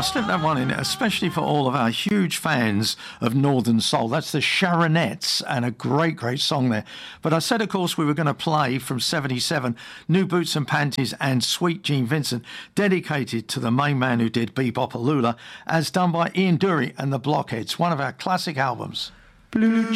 I slipped that one in, especially for all of our huge fans of Northern Soul. That's the Sharonettes, and a great, great song there. But I said, of course, we were going to play from 77, New Boots and Panties and Sweet Gene Vincent, dedicated to the main man who did Bebop Alula, as done by Ian Dury and the Blockheads, one of our classic albums. Blue